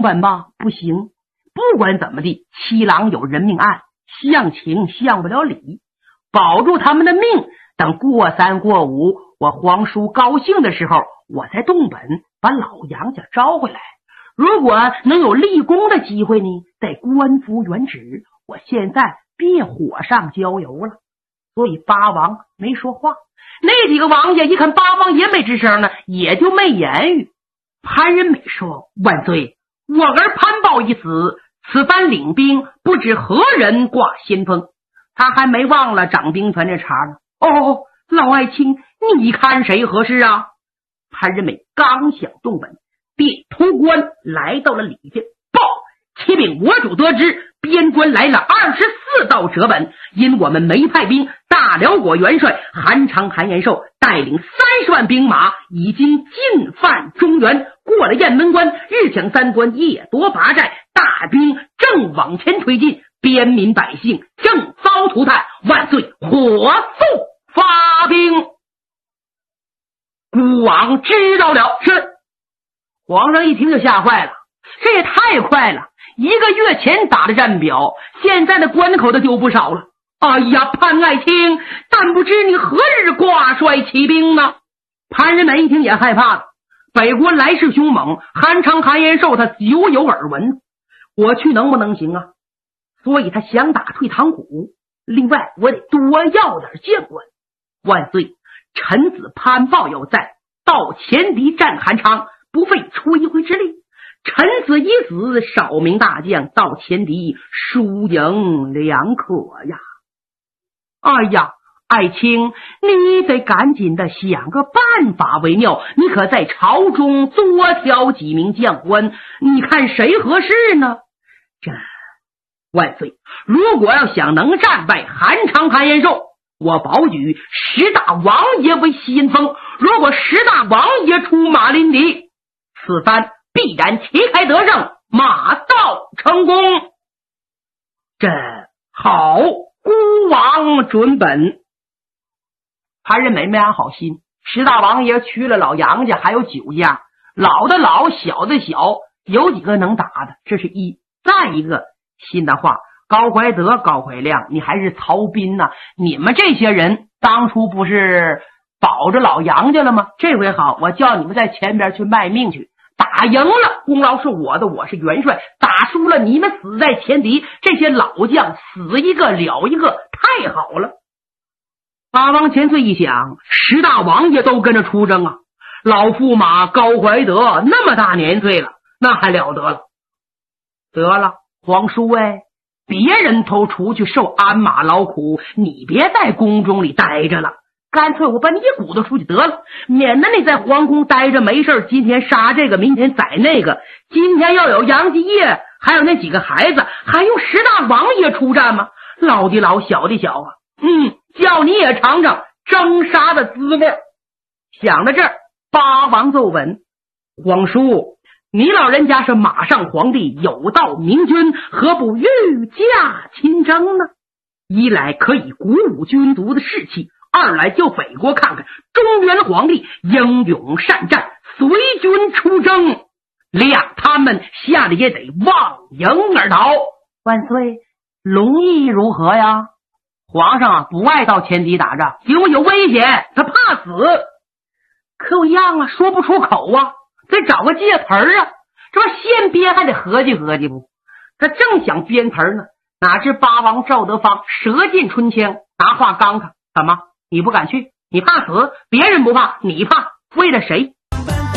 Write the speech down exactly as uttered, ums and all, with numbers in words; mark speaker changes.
Speaker 1: 本吧？不行，不管怎么地，七郎有人命案，向情向不了理，保住他们的命，等过三过五，我皇叔高兴的时候，我再动本把老杨家招回来。如果能有立功的机会呢，得官复原职。我现在别火上浇油了。所以八王没说话，那几个王爷一看八王爷没吱声呢，也就没言语。潘仁美说：万岁，我儿潘豹一死，此番领兵不知何人挂先锋。他还没忘了掌兵权这茬呢。哦，老爱卿，你看谁合适啊？潘仁美刚想动本，便突官来到了李家，报启禀我主得知，边关来了二十四道折本，因我们没派兵，大辽国元帅韩昌韩延寿带领三十万兵马已经进犯中原，过了雁门关，日抢三关，夜夺八寨，大兵正往前推进，边民百姓正遭涂炭，万岁火速发兵。孤王知道了。是。皇上一听就吓坏了，这也太快了，一个月前打的战表，现在的关口都丢不少了。哎呀，潘爱卿，但不知你何日挂帅起兵呢？潘仁美一听也害怕了，北国来势凶猛，韩昌韩延寿他久有耳闻，我去能不能行啊？所以他想打退堂鼓，另外我得多要点将官。万岁，臣子潘豹要在，到前敌战韩昌，不费出一回之力。臣子一死，少名大将到前敌，输赢两可呀。哎呀，爱卿，你得赶紧的想个办法为妙，你可在朝中多挑几名将官，你看谁合适呢？这万岁，如果要想能战败韩昌韩延寿，我保举十大王爷为先锋，如果十大王爷出马临敌，此番必然旗开得胜，马到成功。这好，孤王准本。潘仁美没安好心，十大王爷去了老杨家，还有九家，老的老，小的小，有几个能打的，这是一。再一个，新的话，高怀德、高怀亮，你还是曹彬呐、啊，你们这些人当初不是保着老杨家了吗？这回好，我叫你们在前边去卖命去，打赢了功劳是我的，我是元帅，打输了你们死在前敌，这些老将死一个了一个，太好了。八王千岁一想，十大王爷都跟着出征啊，老驸马高怀德那么大年岁了，那还了得了。得了，皇叔哎，别人都出去受鞍马劳苦，你别在宫中里待着了，干脆我把你鼓捣出去得了，免得你在皇宫待着没事，今天杀这个，明天宰那个，今天要有杨继业，还有那几个孩子，还用十大王爷出战吗？老的老，小的小啊，嗯，叫你也尝尝征杀的滋味。想到这儿，八王奏闻，皇叔，你老人家是马上皇帝，有道明君，何不御驾亲征呢？一来可以鼓舞军族的士气，二来就北国看看中原皇帝英勇善战，随军出征，谅他们吓得也得望迎而逃。万岁，龙意如何呀？皇上啊，不爱到前敌打仗，因为有危险，他怕死。可有样啊，说不出口啊，得找个借词儿啊，这不现编还得合计合计不？他正想编词儿呢，哪知八王赵德芳舌剑春枪，拿话刚他，怎么你不敢去？你怕死？别人不怕，你怕？为了谁？